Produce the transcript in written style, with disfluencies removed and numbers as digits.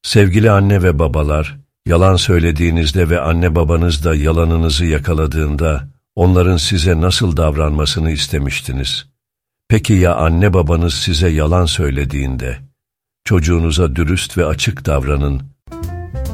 Sevgili anne ve babalar, yalan söylediğinizde ve anne babanız da yalanınızı yakaladığında, onların size nasıl davranmasını istemiştiniz? Peki ya anne babanız size yalan söylediğinde? Çocuğunuza dürüst ve açık davranın